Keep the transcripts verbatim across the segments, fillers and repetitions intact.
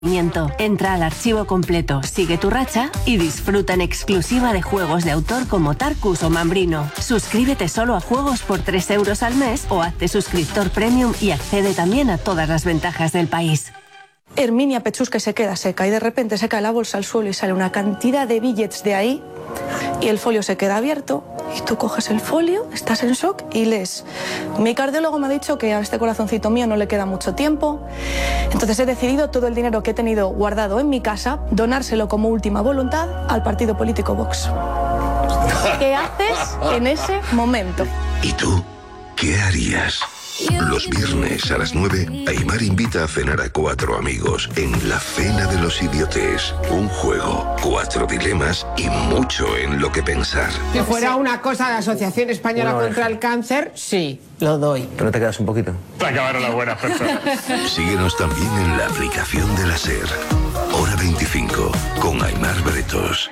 Entra al archivo completo, sigue tu racha y disfruta en exclusiva de juegos de autor como Tarkus o Mambrino. Suscríbete solo a juegos por tres euros al mes o hazte suscriptor premium y accede también a todas las ventajas del país. Herminia Pechus que se queda seca y de repente se cae la bolsa al suelo y sale una cantidad de billets de ahí y el folio se queda abierto y tú coges el folio, estás en shock y lees. Mi cardiólogo me ha dicho que a este corazoncito mío no le queda mucho tiempo, entonces he decidido todo el dinero que he tenido guardado en mi casa, donárselo como última voluntad al partido político Vox. ¿Qué haces en ese momento? ¿Y tú qué harías? Los viernes a las nueve, Aimar invita a cenar a cuatro amigos en La Cena de los Idiotes. Un juego, cuatro dilemas y mucho en lo que pensar. Si fuera una cosa de Asociación Española contra el Cáncer, sí, lo doy. ¿Pero no te quedas un poquito? Te acabaron las buenas personas. Síguenos también en la aplicación de la SER. Hora veinticinco, con Aimar Bretos.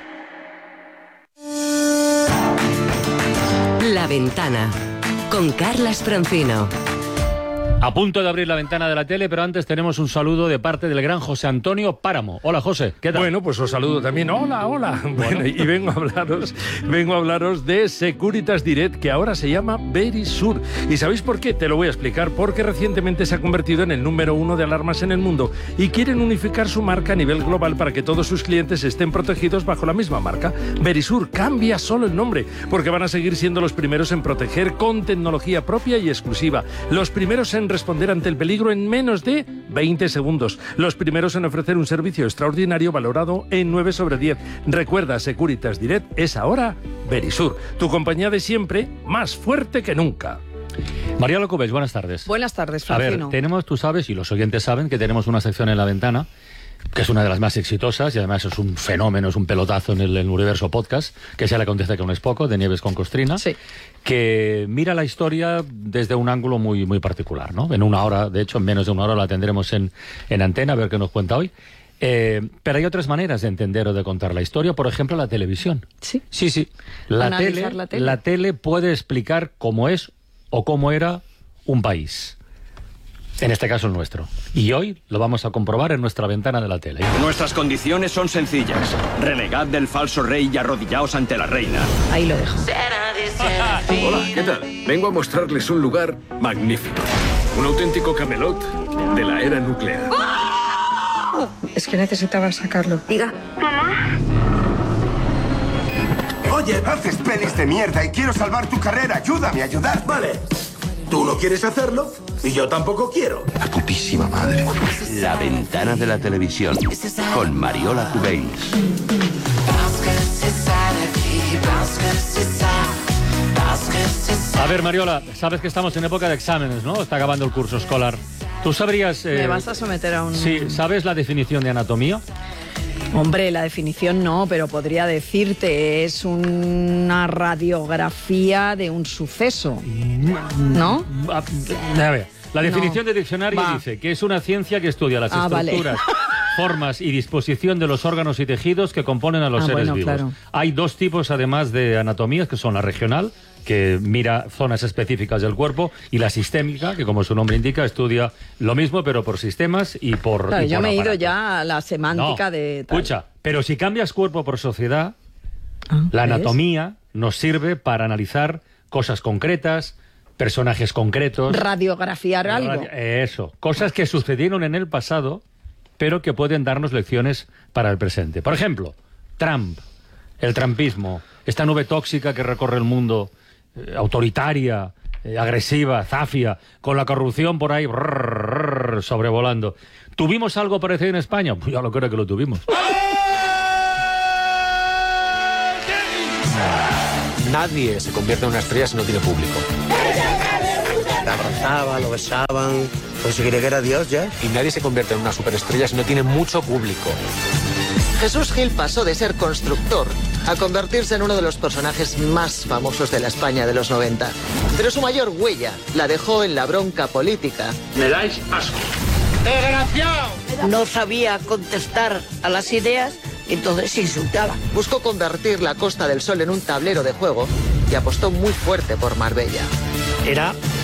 La Ventana, con Carlas Francino. A punto de abrir la ventana de la tele, pero antes tenemos un saludo de parte del gran José Antonio Páramo. Hola, José, ¿qué tal? Bueno, pues os saludo también. Hola, hola. Bueno, y vengo a hablaros, vengo a hablaros de Securitas Direct, que ahora se llama Verisur. ¿Y sabéis por qué? Te lo voy a explicar. Porque recientemente se ha convertido en el número uno de alarmas en el mundo y quieren unificar su marca a nivel global para que todos sus clientes estén protegidos bajo la misma marca. Verisur cambia solo el nombre, porque van a seguir siendo los primeros en proteger con tecnología propia y exclusiva. Los primeros en responder ante el peligro en menos de veinte segundos. Los primeros en ofrecer un servicio extraordinario valorado en nueve sobre diez. Recuerda, Securitas Direct es ahora Verisur, tu compañía de siempre, más fuerte que nunca. María Locubés, buenas tardes. Buenas tardes, Francino. A ver, tenemos, tú sabes, y los oyentes saben, que tenemos una sección en La Ventana que es una de las más exitosas y además es un fenómeno, es un pelotazo en el, en el universo podcast, que se le acontece que no es poco, de Nieves con Costrina, sí, que mira la historia desde un ángulo muy, muy particular, ¿no? En una hora, de hecho, en menos de una hora la tendremos en, en antena, a ver qué nos cuenta hoy. Eh, pero hay otras maneras de entender o de contar la historia, por ejemplo, la televisión. Sí. Sí, sí. La tele, la tele. la tele puede explicar cómo es o cómo era un país. En este caso el nuestro. Y hoy lo vamos a comprobar en nuestra ventana de la tele. Nuestras condiciones son sencillas. Renegad del falso rey y arrodillaos ante la reina. Ahí lo dejo. Hola, ¿qué tal? Vengo a mostrarles un lugar magnífico. Un auténtico Camelot de la era nuclear. Es que necesitaba sacarlo. Diga. Mamá. Oye, haces pelis de mierda y quiero salvar tu carrera. Ayúdame a ayudar. Vale. Tú no quieres hacerlo y yo tampoco quiero. La putísima madre. La ventana de la televisión con Mariola Cubells. A ver, Mariola, sabes que estamos en época de exámenes, ¿no? Está acabando el curso escolar. ¿Tú sabrías... Eh, ¿Me vas a someter a un...? Sí, ¿sabes la definición de anatomía? Hombre, la definición no, pero podría decirte, es una radiografía de un suceso, ¿no? A ver, la definición no. de diccionario Va. dice que es una ciencia que estudia las ah, estructuras, vale. formas y disposición de los órganos y tejidos que componen a los ah, seres bueno, vivos. Claro. Hay dos tipos, además, de anatomías, que son la regional, que mira zonas específicas del cuerpo, y la sistémica, que como su nombre indica, estudia lo mismo, pero por sistemas y por Claro, y yo por me he ido aparatos. ya a la semántica No, de... Tal. Escucha, pero si cambias cuerpo por sociedad, ah, la ¿ves? anatomía nos sirve para analizar cosas concretas, personajes concretos. Radiografiar algo. Radio, eso, cosas que sucedieron en el pasado, pero que pueden darnos lecciones para el presente. Por ejemplo, Trump, el trumpismo, esta nube tóxica que recorre el mundo, eh, autoritaria, eh, agresiva, zafia, con la corrupción por ahí brrr, brrr, sobrevolando. ¿Tuvimos algo parecido en España? Pues ya lo creo que lo tuvimos. Nadie se convierte en una estrella si no tiene público. La abrazaban, lo besaban. Pues se creía que era Dios ya. Y nadie se convierte en una superestrella si no tiene mucho público. Jesús Gil pasó de ser constructor a convertirse en uno de los personajes más famosos de la España de los noventa. Pero su mayor huella la dejó en la bronca política. Me dais asco. ¡Desgraciado! No sabía contestar a las ideas, entonces insultaba. Buscó convertir la Costa del Sol en un tablero de juego y apostó muy fuerte por Marbella. Era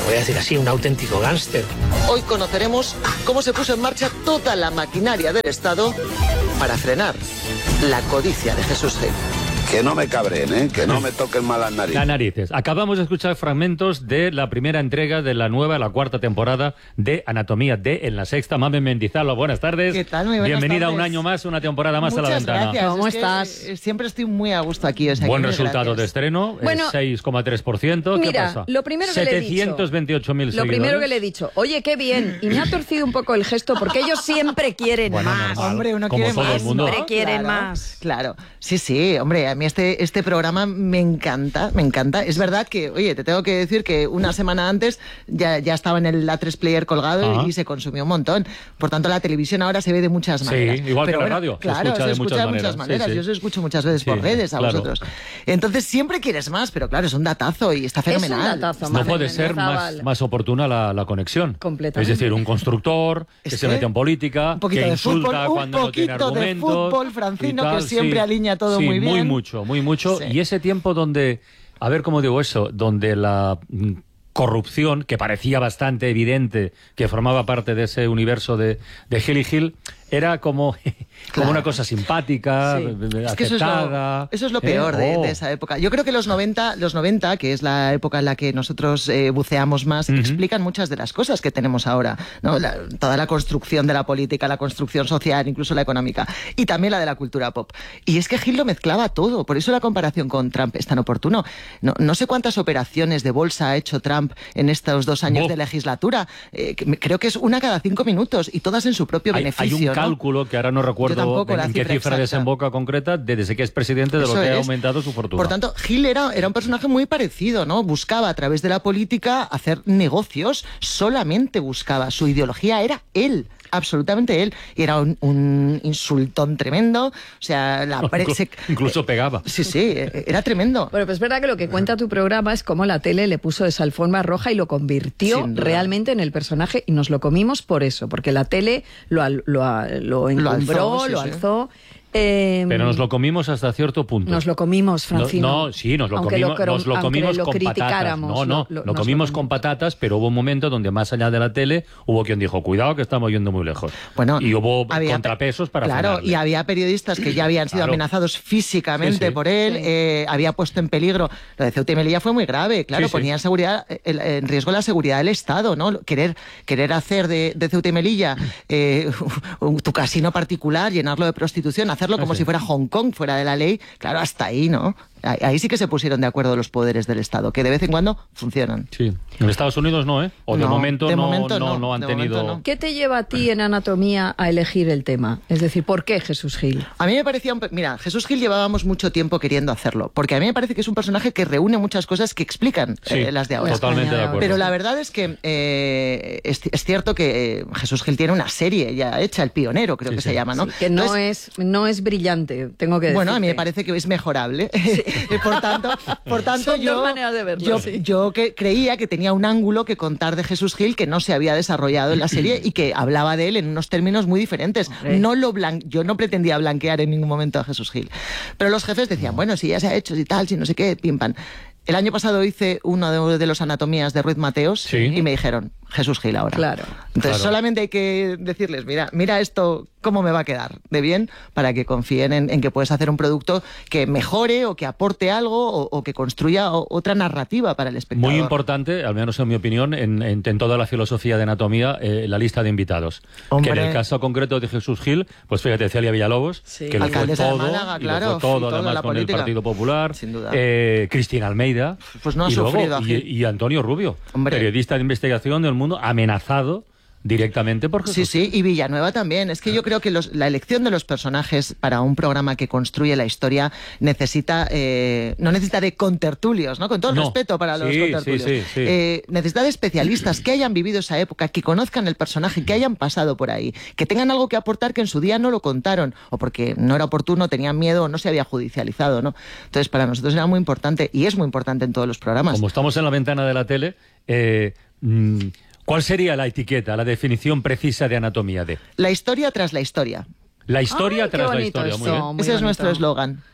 lo voy a decir así, un auténtico gángster. Hoy conoceremos cómo se puso en marcha toda la maquinaria del Estado para frenar la codicia de Jesús Gil. Que no me cabreen, ¿eh? Que no me toquen mal las narices. Las narices. Acabamos de escuchar fragmentos de la primera entrega de la nueva, la cuarta temporada de Anatomía D en La Sexta. Mamen Mendizábal, buenas tardes. ¿Qué tal? Muy buenas Bienvenida tardes. un año más, una temporada más Muchas a la ventana. Gracias. ¿Cómo es estás? Que siempre estoy muy a gusto aquí. O sea, Buen que resultado gracias. de estreno, Bueno, seis coma tres por ciento. ¿Qué mira, pasa? lo primero que le he dicho. setecientos veintiocho mil Lo seguidores. primero que le he dicho, oye, qué bien. Y me ha torcido un poco el gesto porque ellos siempre quieren Bueno, más. normal. Hombre, uno Como quiere todo más. el mundo. Siempre ¿no? quieren Claro, más. Claro. Sí, sí, hombre, a mí este, este programa me encanta, me encanta. Es verdad que, oye, te tengo que decir que una semana antes ya, ya estaba en el A tres Player colgado Ajá. y se consumió un montón. Por tanto, la televisión ahora se ve de muchas Sí, maneras. igual que Pero la bueno, radio, se Claro, escucha se de escucha muchas de muchas maneras. maneras. Sí, sí. Yo os escucho muchas veces Sí, por redes a claro. vosotros. Entonces, siempre quieres más, pero claro, es un datazo y está fenomenal. Es un datazo, No Mamen puede ser Mendizábal. más, más oportuna la, la conexión. Completamente. Es decir, un constructor que Es se que mete en política, un poquito que de insulta fútbol, un cuando no tiene poquito de argumentos. fútbol, Francino, y tal, que siempre sí. alinea todo Sí, muy bien. Muy mucho, muy mucho. Sí. Y ese tiempo donde, a ver cómo digo eso, donde la mm, corrupción, que parecía bastante evidente que formaba parte de ese universo de, de Gil y Gil, era como, como Claro. una cosa simpática, Sí. aceptada. Es que eso es lo, eso es lo ¿eh? peor de, Oh. de esa época. Yo creo que los noventa, los noventa, que es la época en la que nosotros eh, buceamos más, Ujú. explican muchas de las cosas que tenemos ahora, ¿no? La- toda la construcción de la política, la construcción social, incluso la económica, y también la de la cultura pop. Y es que Gil lo mezclaba todo, por eso la comparación con Trump es tan oportuno. No, no sé cuántas operaciones de bolsa ha hecho Trump en estos dos años Bo. de legislatura. Eh, que me- creo que es una cada cinco minutos y todas en su propio Hay, beneficio. hay un ¿no? cálculo que ahora no recuerdo tampoco la en qué cifra cifra exacta. desemboca concreta desde que es presidente de Eso lo que ha es. aumentado su fortuna. Por tanto, Gil era, era un personaje muy parecido, ¿no? Buscaba a través de la política hacer negocios, solamente buscaba. Su ideología era él, absolutamente él. Y era un, un insultón tremendo. O sea, la pre- Inclu- se- incluso pegaba. Sí, sí, era tremendo. Bueno, pues es verdad que lo que cuenta tu programa es cómo la tele le puso esa alfombra roja y lo convirtió Sin duda. realmente en el personaje y nos lo comimos por eso, porque la tele lo, al- lo, a- lo encumbró, alzó, sí, lo sí. alzó. eh, Pero nos lo comimos hasta cierto punto. nos lo comimos, Francino. No, no, sí, nos lo Aunque comimos, cro- nos lo aunque comimos lo con patatas. criticáramos, No, no, lo- lo, lo- nos lo comimos con patatas, pero hubo un momento donde más allá de la tele hubo quien dijo, cuidado que estamos yendo muy lejos. Bueno, y hubo había- contrapesos para Claro, frenarle. y había periodistas que ya habían sido Claro. amenazados físicamente Sí, sí. por él, Sí. eh, había puesto en peligro. Lo de Ceuta y Melilla fue muy grave, claro, Sí, sí. ponía en, seguridad, el- en riesgo la seguridad del Estado, ¿no? Querer, querer hacer de, de Ceuta y Melilla eh, tu casino particular, llenarlo de prostitución, hacerlo como Ah, sí. si fuera Hong Kong, fuera de la ley, claro, hasta ahí, ¿no? Ahí, ahí sí que se pusieron de acuerdo los poderes del Estado, que de vez en cuando funcionan. Sí. En Estados Unidos no, ¿eh? O de No, momento, de no, momento no, no, no han de tenido... momento no. ¿Qué te lleva a ti en anatomía a elegir el tema? Es decir, ¿por qué Jesús Gil? A mí me parecía, un pe- mira, Jesús Gil llevábamos mucho tiempo queriendo hacerlo, porque a mí me parece que es un personaje que reúne muchas cosas que explican Sí, eh, las de ahora. totalmente de acuerdo. Pero la verdad es que eh, es, es cierto que eh, Jesús Gil tiene una serie ya hecha, El Pionero, creo Sí, que sí. se llama, ¿no? Sí, que no Entonces, es, no es brillante, tengo que decir. bueno, a mí me parece que es mejorable. por tanto, por tanto Son yo, dos maneras de verlo, yo, sí. yo que creía que tenía un ángulo que contar de Jesús Gil que no se había desarrollado en la serie y que hablaba de él en unos términos muy diferentes. Hombre. No lo blan- yo no pretendía blanquear en ningún momento a Jesús Gil. Pero los jefes decían, bueno, si ya se ha hecho, si tal, si no sé qué, pim pam. El año pasado hice uno de, de los anatomías de Ruiz Mateos Sí. y me dijeron, Jesús Gil ahora. Claro. Entonces Claro. solamente hay que decirles, mira, mira esto, cómo me va a quedar de bien, para que confíen en, en que puedes hacer un producto que mejore o que aporte algo o, o que construya o- otra narrativa para el espectador. Muy importante, al menos en mi opinión, en, en- en toda la filosofía de anatomía, eh, la lista de invitados. Hombre. Que en el caso concreto de Jesús Gil, pues fíjate, Celia Villalobos, Sí. que lo fue Alcaldesa de todo, Málaga, y lo claro, fue todo, y todo además la con política. el Partido Popular, Sin duda. eh, Cristina Almeida, Pues no ha y, luego- sufrido a y, Gil. y Antonio Rubio, Hombre. periodista de investigación del mundo, amenazado directamente por Jesús. Sí, sí, y Villanueva también. Es que yo creo que los- la elección de los personajes para un programa que construye la historia necesita, eh, no necesita de contertulios, ¿no? Con todo el No. respeto para los Sí, contertulios. sí, sí, sí. Eh, necesita de especialistas que hayan vivido esa época, que conozcan el personaje, que hayan pasado por ahí, que tengan algo que aportar que en su día no lo contaron, o porque no era oportuno, tenían miedo o no se había judicializado, ¿no? Entonces, para nosotros era muy importante, y es muy importante en todos los programas. Como estamos en la ventana de la tele, eh, mm, ¿cuál sería la etiqueta, la definición precisa de anatomía de? La historia tras la historia. La historia Ay, qué tras la bonito historia. Muy eso. bien. Muy Ese es bonito. nuestro eslogan.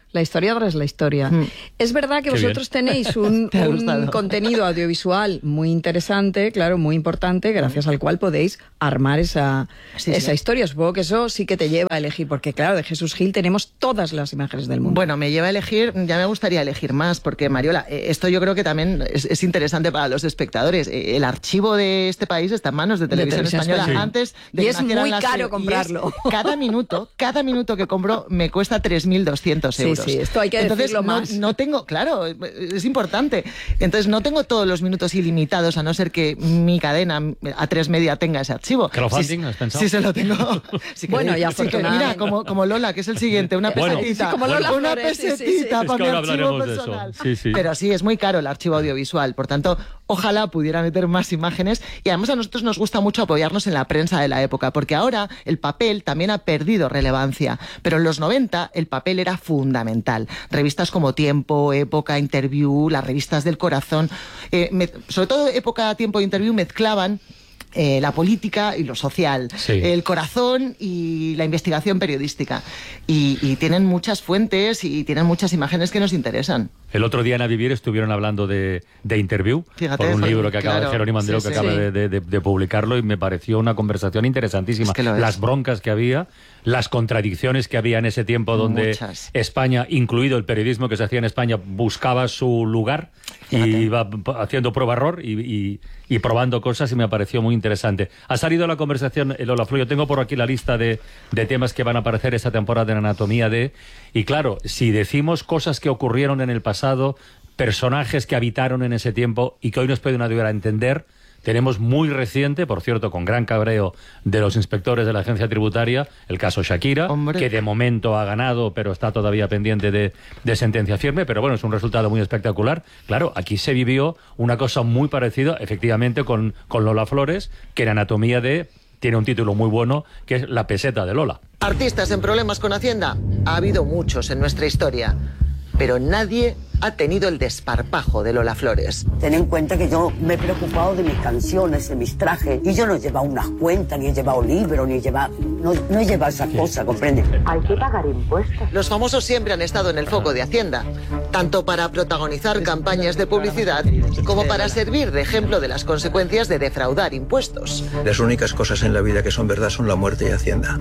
La historia tras la historia. Mm. Es verdad que Qué vosotros bien. tenéis un, un contenido audiovisual muy interesante, claro, muy importante, gracias al cual podéis armar esa, sí, esa sí. historia. Supongo que eso sí que te lleva a elegir, porque claro, de Jesús Gil tenemos todas las imágenes del mundo. Bueno, me lleva a elegir, ya me gustaría elegir más, porque Mariola, esto yo creo que también es, es interesante para los espectadores. El archivo de este país está en manos de Televisión, de Televisión Española Española. antes de Y que es nacieran muy las- caro y comprarlo. es cada minuto, cada minuto que compro me cuesta tres mil doscientos Sí, euros. sí, esto hay que Entonces, decirlo no, más. no tengo, claro, es importante. Entonces no tengo todos los minutos ilimitados, a no ser que mi cadena A tres Media tenga ese archivo. ¿Crowdfunding Si- has pensado? Sí, se lo tengo. Sí que- Bueno, y sí que- afortunadamente. mira, como, como Lola, que es el siguiente, una Bueno. pesetita. Sí, como Lola una Flores, sí, sí, sí. pesetita Es para que mi ahora archivo hablaremos de eso. personal. Sí, sí. Pero sí, es muy caro el archivo audiovisual, por tanto, ojalá pudiera meter más imágenes. Y además a nosotros nos gusta mucho apoyarnos en la prensa de la época, porque ahora el papel también ha perdido relevancia, pero en los noventa el papel era fundamental. Revistas como Tiempo, Época, Interview, las revistas del corazón, eh, me- sobre todo Época, Tiempo e Interview mezclaban eh, la política y lo social, Sí. el corazón y la investigación periodística. Y, y tienen muchas fuentes y tienen muchas imágenes que nos interesan. El otro día en A Vivir estuvieron hablando de, de Interview, Fíjate, por un fue- libro que acaba claro, de Jerónimo Andreu, sí, que sí. acaba Sí. de, de- de- de publicarlo, y me pareció una conversación interesantísima. Es que lo es. Las broncas que había, las contradicciones que había en ese tiempo donde Muchas. España, incluido el periodismo que se hacía en España, buscaba su lugar y iba p- haciendo prueba-error y, y- y probando cosas, y me pareció muy interesante. Ha salido la conversación, el Lola Flor, yo tengo por aquí la lista de, de temas que van a aparecer esta temporada en Anatomía de... Y claro, si decimos cosas que ocurrieron en el pasado, personajes que habitaron en ese tiempo y que hoy nos pueden ayudar a entender, tenemos muy reciente, por cierto, con gran cabreo de los inspectores de la agencia tributaria, el caso Shakira, Hombre. que de momento ha ganado, pero está todavía pendiente de, de sentencia firme, pero bueno, es un resultado muy espectacular. Claro, aquí se vivió una cosa muy parecida, efectivamente, con, con Lola Flores, que en Anatomía de... tiene un título muy bueno, que es La peseta de Lola. Artistas en problemas con Hacienda, ha habido muchos en nuestra historia, pero nadie ha tenido el desparpajo de Lola Flores. Ten en cuenta que yo me he preocupado de mis canciones, de mis trajes, y yo no he llevado unas cuentas, ni he llevado libros, ni he llevado... No, no he llevado esa cosa, ¿comprendes? Hay que pagar impuestos. Los famosos siempre han estado en el foco de Hacienda, tanto para protagonizar campañas de publicidad como para servir de ejemplo de las consecuencias de defraudar impuestos. Las únicas cosas en la vida que son verdad son la muerte y Hacienda.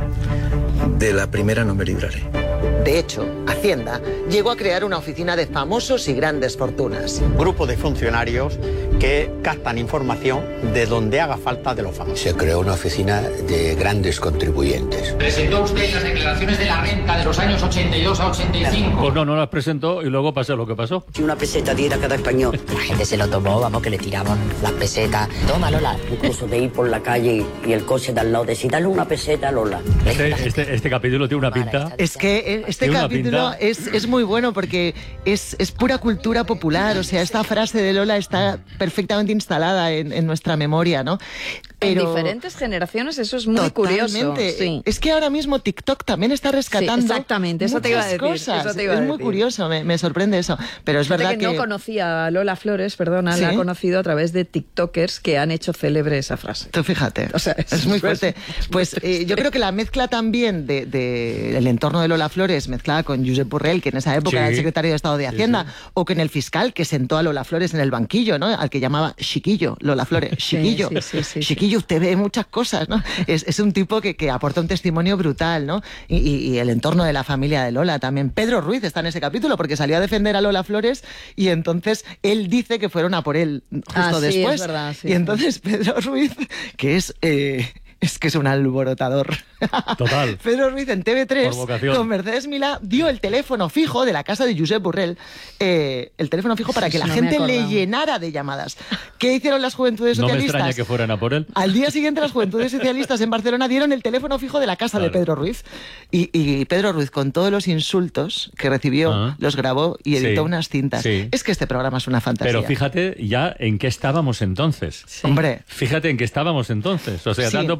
De la primera no me libraré. De hecho, Hacienda llegó a crear una oficina de famosos y grandes fortunas. Grupo de funcionarios que captan información de donde haga falta de los famosos. Se creó una oficina de grandes contribuyentes. Presentó usted las declaraciones de la renta de los años ochenta y dos a ochenta y cinco. Pues no, no las presentó y luego pasó lo que pasó. Si una peseta diera cada español. La gente se lo tomó, vamos, que le tiraban las pesetas. Toma, Lola. Incluso de ir por la calle y el coche de al lado, decir, dale una peseta, Lola. Este, este, este capítulo tiene una pinta... Es que este Tiene una capítulo pinta. es, es muy bueno porque es, es pura cultura popular. O sea, esta frase de Lola está perfectamente instalada en, en nuestra memoria, ¿no? En diferentes generaciones eso es muy curioso. Totalmente. Sí. Es que ahora mismo TikTok también está rescatando Sí, exactamente, eso te iba a muchas decir, cosas. eso te iba a es muy decir. curioso, me, me sorprende eso. Pero es Fíjate verdad que, que... no conocía a Lola Flores, perdona, ¿Sí? la ha conocido a través de TikTokers que han hecho célebre esa frase. Tú fíjate, O sea, es muy fuerte. Pues eh, yo creo que la mezcla también del de, el entorno de Lola Flores, mezclada con Josep Borrell, que en esa época Sí. era el secretario de Estado de Hacienda, Sí, sí. o con el fiscal que sentó a Lola Flores en el banquillo, ¿no? Al que llamaba Chiquillo, Lola Flores, Chiquillo. sí, sí, sí, Chiquillo, usted ve muchas cosas, ¿no? Es, es un tipo que, que aporta un testimonio brutal, ¿no? Y, y, y el entorno de la familia de Lola también. Pedro Ruiz está en ese capítulo porque salió a defender a Lola Flores y entonces él dice que fueron a por él justo Ah, sí, después. es verdad, sí, y entonces Pedro Ruiz, que es... eh, es que es un alborotador. Total. Pedro Ruiz en T V tres, Por vocación. con Mercedes Milá, dio el teléfono fijo de la casa de Josep Borrell, eh, el teléfono fijo para que Eso la no me gente le acordaba. llenara de llamadas. ¿Qué hicieron las juventudes No me socialistas? extraña que fueran a por él. Al día siguiente las juventudes socialistas en Barcelona dieron el teléfono fijo de la casa de Claro. Pedro Ruiz. Y, y Pedro Ruiz, con todos los insultos que recibió, Ah. los grabó y editó Sí, unas cintas. sí. Es que este programa es una fantasía. Pero fíjate ya en qué estábamos entonces. Hombre. Fíjate en qué estábamos entonces. O sea, Sí. dando por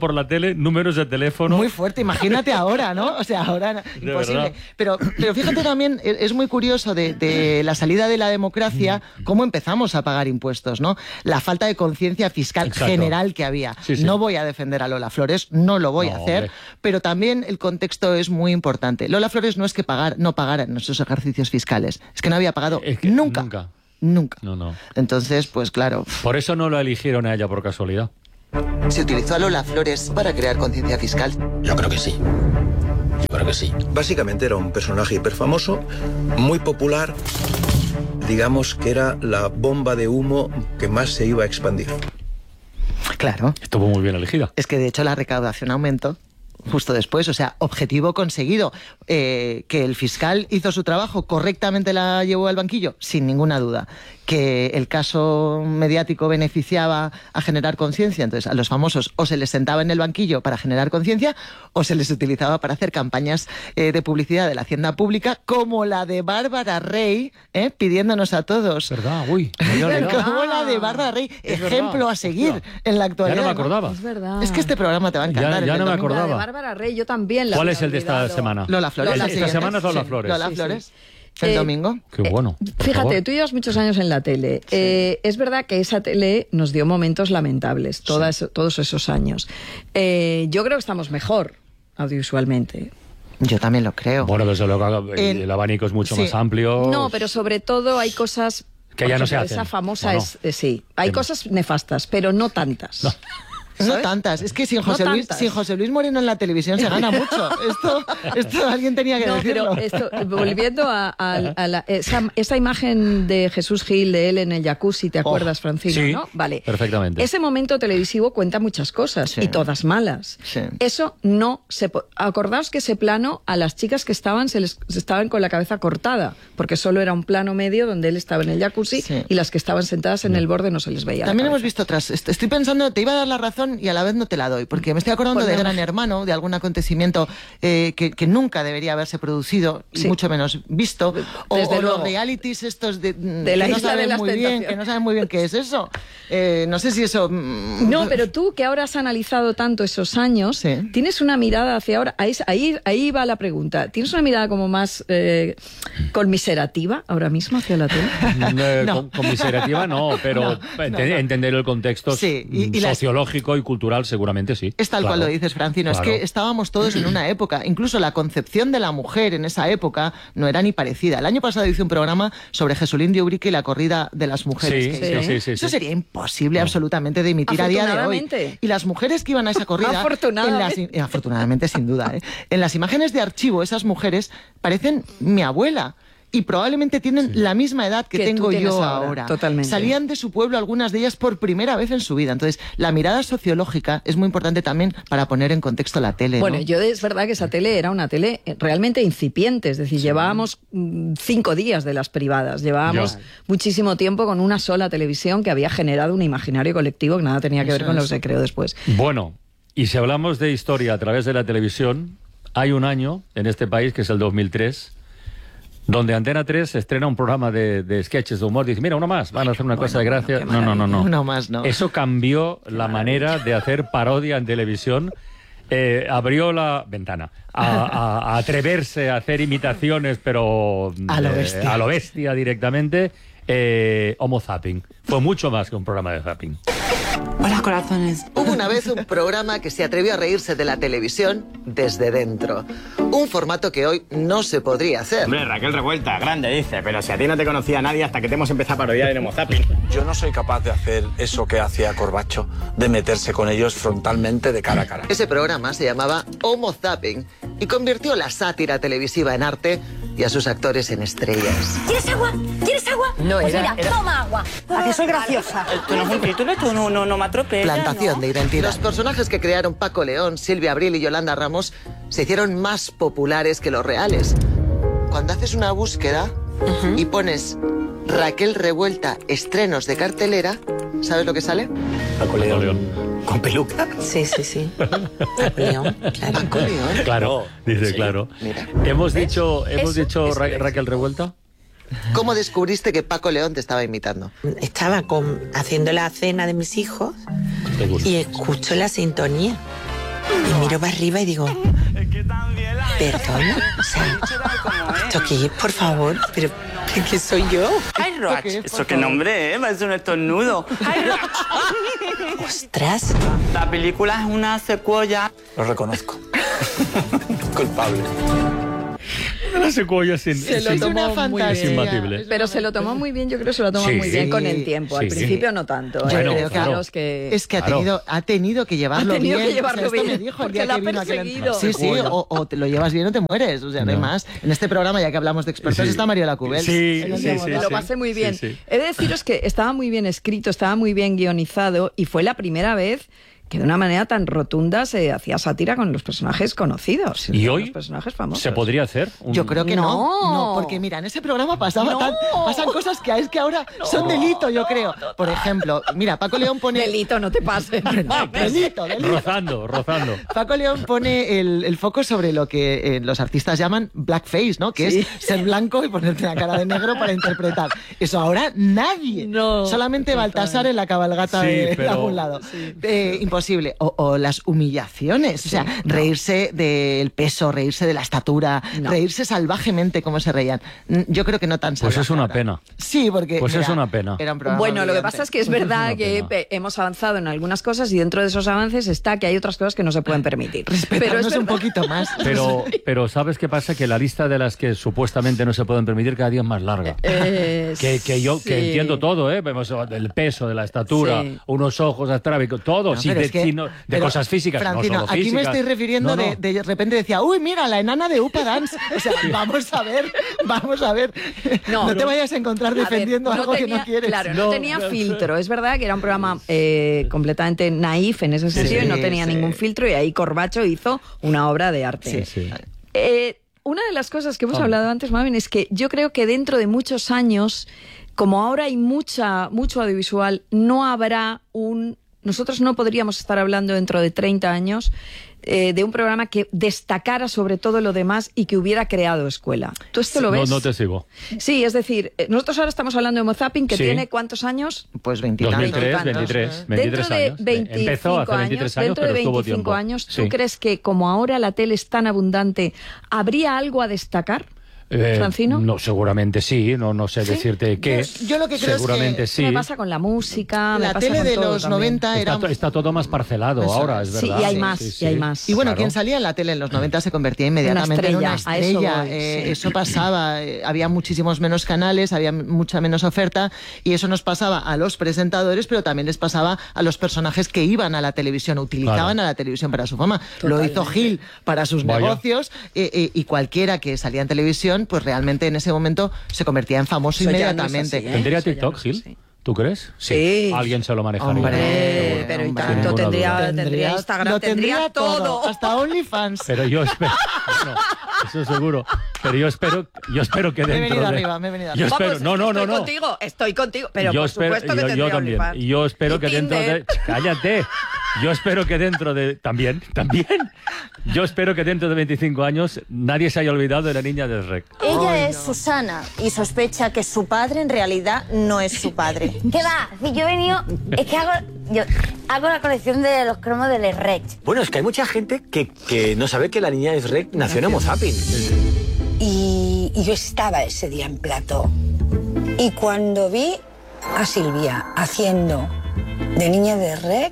por la tele números de teléfono. Muy fuerte, imagínate ahora, ¿no? O sea, ahora no, imposible. Pero, pero fíjate también, es muy curioso de, de la salida de la democracia, cómo empezamos a pagar impuestos, ¿no? La falta de conciencia fiscal Exacto. general que había. Sí, sí. No voy a defender a Lola Flores, no lo voy No, a hacer, hombre. pero también el contexto es muy importante. Lola Flores no es que pagar, no pagara en nuestros ejercicios fiscales, es que no había pagado Es que nunca. Nunca. Nunca. No, no. Entonces, pues claro. Por eso no lo eligieron a ella por casualidad. ¿Se utilizó a Lola Flores para crear conciencia fiscal? Yo creo que sí. Yo creo que sí. Básicamente era un personaje hiperfamoso, muy popular. Digamos que era la bomba de humo que más se iba a expandir. Claro. Estuvo muy bien elegida. Es que de hecho la recaudación aumentó justo después, o sea, objetivo conseguido. Eh, que el fiscal hizo su trabajo, correctamente la llevó al banquillo, sin ninguna duda. Que el caso mediático beneficiaba a generar conciencia, entonces a los famosos o se les sentaba en el banquillo para generar conciencia o se les utilizaba para hacer campañas eh, de publicidad de la hacienda pública, como la de Bárbara Rey, ¿eh? pidiéndonos a todos. ¿Verdad? Uy. Como la de Bárbara Rey, Es ejemplo verdad. a seguir Hostia. en la actualidad. Ya no me acordaba. Es verdad. Es que este programa te va a encantar. Ya- ya el del no me domingo. acordaba. La de Bárbara Rey, yo también la ¿Cuál había es el de esta olvidado. semana? Lola Flores. Lola la Esta siguiente. semana es Lola Sí, Flores. Lola Sí, sí. Flores. El Eh, domingo. Qué bueno. por Fíjate, favor. tú llevas muchos años en la tele. Eh, es verdad que esa tele nos dio momentos lamentables, todas, todos esos años. Eh, yo creo que estamos mejor audiovisualmente. Yo también lo creo. Bueno, desde luego el, En- el abanico es mucho sí. más amplio. No, pero sobre todo hay cosas... Que por ya no se ejemplo, hacen, Esa famosa ¿o no? es... eh, sí, hay Que- cosas nefastas, pero no tantas. No. No ¿sabes? tantas. Es que sin No José, Luis, tantas. sin José Luis Moreno en la televisión se gana mucho. Esto, esto alguien tenía que No, decirlo. pero esto, volviendo a, a- a la- esa, esa imagen de Jesús Gil, de él en el jacuzzi, ¿te acuerdas, Francino? sí, ¿no? Vale. perfectamente. Ese momento televisivo cuenta muchas cosas, Sí. y todas malas. Sí. Eso no se... po- Acordaos que ese plano a las chicas que estaban, se les se estaban con la cabeza cortada, porque solo era un plano medio donde él estaba en el jacuzzi Sí. y las que estaban sentadas en el borde no se les veía. la También hemos cabeza. visto otras. Est- Estoy pensando, te iba a dar la razón y a la vez no te la doy, porque me estoy acordando Pues de no. Gran Hermano, de algún acontecimiento eh, que, que nunca debería haberse producido, y Sí. mucho menos visto. O, Desde o luego. los realities estos de, De la que no Isla de saben las muy bien, Tentaciones. que no saben muy bien qué es eso. Eh, no sé si eso. mm, No, pero tú que ahora has analizado tanto esos años, Sí. tienes una mirada hacia ahora. Ahí, ahí, ahí va la pregunta. ¿Tienes una mirada como más eh, conmiserativa ahora mismo hacia la tele? Eh, No. con- Conmiserativa no, pero ente- entender el contexto Sí, y- y la- sociológico y cultural seguramente sí. Es tal Claro. cual lo dices, Francino. Claro. Es que estábamos todos en una época. Incluso la concepción de la mujer en esa época no era ni parecida. El año pasado hice un programa sobre Jesulín de Ubrique y la corrida de las mujeres. Sí, que sí, hizo. sí, sí, Eso sí. sería imposible absolutamente de emitir a día de hoy. Afortunadamente. Y las mujeres que iban a esa corrida... Afortunadamente. en las- eh, afortunadamente, sin duda. ¿eh? En las imágenes de archivo, esas mujeres parecen mi abuela. Y probablemente tienen la misma edad que, Que tú tengo tienes yo ahora, ahora. totalmente. Salían de su pueblo algunas de ellas por primera vez en su vida. Entonces, la mirada sociológica es muy importante también para poner en contexto la tele. Bueno, ¿no? yo es verdad que esa tele era una tele realmente incipiente, es decir, llevábamos mm, cinco días de las privadas, llevábamos Ya. muchísimo tiempo con una sola televisión que había generado un imaginario colectivo que nada tenía que ver Eso con lo que es. se creó después. Bueno, y si hablamos de historia a través de la televisión, hay un año en este país, que es el dos mil tres, donde Antena tres estrena un programa de, de sketches de humor. Dice, mira, uno más, van a hacer una cosa de gracia. No, no, no, no. Uno más, no. Eso cambió la manera de hacer parodia en televisión. Eh, abrió la ventana a, a- a atreverse a hacer imitaciones, pero A lo eh, bestia. a lo bestia directamente. Eh, Homo Zapping. Fue mucho más que un programa de zapping. Hola, corazones. Hubo una vez un programa que se atrevió a reírse de la televisión desde dentro. Un formato que hoy no se podría hacer. Hombre, Raquel Revuelta, grande dice, pero si a ti no te conocía nadie hasta que te hemos empezado a parodiar en Homo Zapping. Yo no soy capaz de hacer eso que hacía Corbacho, de meterse con ellos frontalmente de cara a cara. Ese programa se llamaba Homo Zapping y convirtió la sátira televisiva en arte y a sus actores en estrellas. ¿Quieres agua? ¿Quieres agua? No, pues era- mira, era- toma agua. ¿A que soy graciosa? Tú no es un título, tú no, no, no me atropellas. Plantación de identidad. Los personajes que crearon Paco León, Silvia Abril y Yolanda Ramos se hicieron más populares que los reales. Cuando haces una búsqueda y pones Raquel Revuelta, estrenos de cartelera, ¿sabes lo que sale? Paco León. ¿Con peluca? Sí, sí, sí. León, claro. Paco León. Claro, dice, sí. claro. Mira. Hemos dicho, hemos Eso dicho es- Ra- Raquel Revuelta. ¿Cómo descubriste que Paco León te estaba imitando? Estaba con, haciendo la cena de mis hijos Te gusta. y escucho la sintonía. Y miro para arriba y digo, ¿perdona? O sea, ¿esto qué es, por favor? Pero, ¿qué soy yo? ¡Ay, Roach! ¿Eso qué nombre es? Parece un estornudo. ¡Ay, Roach! ¡Ostras! La película es una secuela. Lo reconozco. Culpable. La secuoya sin, se lo sin, tomó muy es bien. imbatible. Pero se lo tomó muy bien, yo creo que se lo tomó Sí, muy bien sí, con el tiempo. Al sí, principio sí. no tanto. Yo ¿eh? creo que, Claro, es que, es que ha, Claro. tenido, ha tenido que llevarlo Ha tenido bien. que llevarlo O sea, esto bien, me dijo el porque día la que ha vino aquel- perseguido. Sí, sí, o, o te lo llevas bien o te mueres. O sea, no hay No. más. En este programa, ya que hablamos de expertos, Sí. está Mariola Cubel. Sí, En el sí, tema, sí, ¿no? me lo sí. pasé muy bien. Sí, sí. He de deciros que estaba muy bien escrito, estaba muy bien guionizado y fue la primera vez que de una manera tan rotunda se hacía sátira con los personajes conocidos. ¿Y con hoy los personajes famosos. se podría hacer? Un... Yo creo que no. No. no. porque mira, en ese programa pasaba No. tan, pasan cosas que es que ahora son delito, yo creo. Por ejemplo, mira, Paco León pone... Delito, no te pases. delito, delito. Rozando, rozando. Paco León pone el, el foco sobre lo que eh, los artistas llaman blackface, ¿no? Que Sí. es ser blanco y ponerte la cara de negro para interpretar. Eso ahora nadie. No, Solamente total. Baltasar en la cabalgata Sí, de, pero- de algún lado. Eh, imposible. O, o las humillaciones. O sea, reírse del peso, reírse de la estatura, No. reírse salvajemente como se reían. Mm, Yo creo que no tan Pues salvaje es una ahora. pena. Sí, porque... Pues es mira, una pena. era un programa Bueno, lo que brillante. pasa es que es Pues es verdad una que pena. eh, hemos avanzado en algunas cosas y dentro de esos avances está que hay otras cosas que no se pueden permitir. Pero es Respetarnos un verdad. poquito más. Pero, pero ¿sabes qué pasa? Que la lista de las que supuestamente no se pueden permitir cada día es más larga. Eh, Que, que yo sí. que entiendo todo, ¿eh? Vemos el peso, de la estatura, Sí. unos ojos astrábicos, todo, No, sí, pero de, es que- sí, no- de pero, cosas físicas, Francino, no solo aquí físicas. me estoy refiriendo No, no. De, de repente decía, uy, mira, la enana de Upa Dance. O sea, vamos a ver, vamos a ver. No, No, te no. vayas a encontrar A ver, defendiendo no algo que tenía- no quieres. Claro, no, No, tenía no, filtro. Es verdad que era un programa eh, completamente naif en ese sentido y no tenía sí. ningún filtro y ahí Corbacho hizo una obra de arte. Sí, sí. Eh, una de las cosas que hemos Hombre. hablado antes, Mamen, es que yo creo que dentro de muchos años, como ahora hay mucha, mucho audiovisual, no habrá un... Nosotros no podríamos estar hablando dentro de treinta años eh, de un programa que destacara sobre todo lo demás y que hubiera creado escuela. ¿Tú esto lo No, ves? no te sigo. Sí, es decir, eh, nosotros ahora estamos hablando de Homo Zapping, que Sí. tiene ¿cuántos años? Pues dos mil veintitantos. tres, veintitantos. veintitrés, veintitrés Dentro de años. veinticinco Empezó hace veintitrés años, dentro pero de estuvo veinticinco tiempo. años, ¿tú Sí. crees que como ahora la tele es tan abundante, habría algo a destacar? Eh, ¿Francino? No, seguramente sí, no, no sé ¿Sí? decirte qué. Yo- yo lo que creo es seguramente que sí. ¿Qué me pasa con la música? La me pasa tele con de todo los también. noventa era... Está, to- está todo más parcelado Eso ahora, es. es Sí, verdad. y hay más, sí, y hay sí. más. Y bueno, Claro. quien salía en la tele en los noventa se convertía inmediatamente Una en una estrella, a eso estrella. voy, Eh, sí. Eso pasaba, eh, había muchísimos menos canales, había mucha menos oferta y eso nos pasaba a los presentadores, pero también les pasaba a los personajes que iban a la televisión, utilizaban Claro. a la televisión para su fama. Lo Totalmente. hizo Gil para sus Vaya. negocios eh, eh, y cualquiera que salía en televisión, pues realmente en ese momento se convertía en famoso Eso ya no es inmediatamente. así, ¿eh? ¿Tendría Eso ya TikTok, no es Gil? así. ¿Tú crees? Sí. Alguien se lo manejaría. Hombre, Eh, pero y hombre. tanto, Sin ninguna tendría, duda. tendría Instagram, lo tendría, todo. hasta OnlyFans. Pero yo espero... Bueno, eso seguro. Pero yo espero, yo espero que Me he dentro venido de... arriba, me he venido Yo arriba. espero... Vamos, no, no, no, estoy no. contigo, estoy contigo, pero yo por espero, supuesto que yo, tendría yo también. OnlyFans. Y yo espero Y que dentro de... Tinder. Cállate. Yo espero que dentro de... También, también. Yo espero que dentro de veinticinco años nadie se haya olvidado de la niña del rec. Ella es Susana y sospecha que su padre en realidad no es su padre. ¿Qué va? Si yo he venido, es que hago, yo hago la colección de los cromos del Rec. Bueno, es que hay mucha gente que, que no sabe que la niña es Rec nació en Homo Zapping. Y, y yo estaba ese día en plató. Y cuando vi a Silvia haciendo de niña de Rec,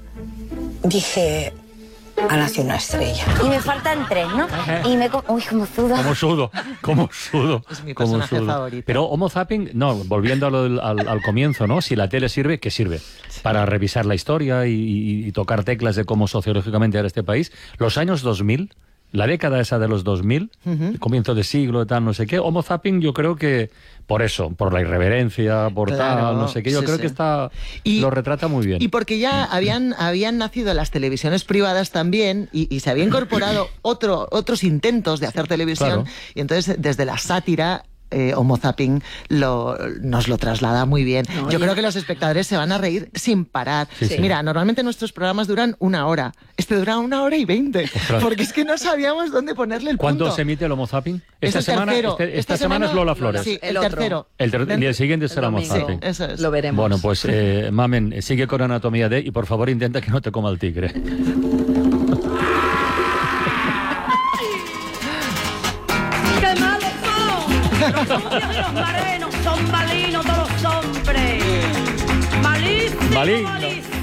dije, ha nacido una estrella. Y me faltan tres, ¿no? Y me... co- Uy, como sudo. Como sudo, como sudo. Es mi como personaje sudo. favorito. Pero Homo Zapping, no, volviendo a lo del- al, al comienzo, ¿no? Si la tele sirve, ¿qué sirve? Para revisar la historia y, y- y tocar teclas de cómo sociológicamente era este país. Los años dos mil, la década esa de los dos mil, el comienzo de siglo, tal, no sé qué, Homo Zapping yo creo que por eso, por la irreverencia, por Claro, tal, no sé qué, yo sí, creo sí. que está Y- lo retrata muy bien. Y porque ya habían, habían nacido las televisiones privadas también y, y se había incorporado otro, otros intentos de hacer televisión Claro. y entonces desde la sátira eh, Homo Zapping lo, nos lo traslada muy bien. No, Yo y- creo que los espectadores se van a reír sin parar. Sí, sí. Mira, normalmente nuestros programas duran una hora. Este dura una hora y veinte. Ostras. Porque es que no sabíamos dónde ponerle el ¿Cuándo punto. se emite el Homo Zapping? Es Esta el semana, tercero. este- esta, Esta semana es semana- Lola Flores. Sí, el, El otro. tercero. El, ter- y el siguiente será Homo domingo. Zapping. Sí, eso es. Lo veremos. Bueno, pues, eh, Mamen, sigue con Anatomía D y por favor intenta que no te coma el tigre. Los marenos son malinos todos los hombres. Malísimo, Malino. malísimo.